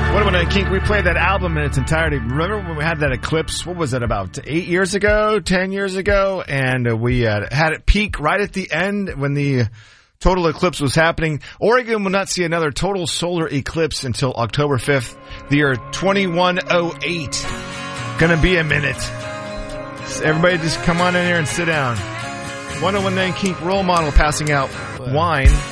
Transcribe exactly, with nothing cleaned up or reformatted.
What when Kink, we played that album in its entirety. Remember when we had that eclipse? What was it, about eight years ago, ten years ago? And uh, we uh, had it peak right at the end when the total eclipse was happening. Oregon will not see another total solar eclipse until October fifth, the year twenty-one oh eight. Gonna be a minute. So everybody just come on in here and sit down. one oh one nine Kink role model passing out wine.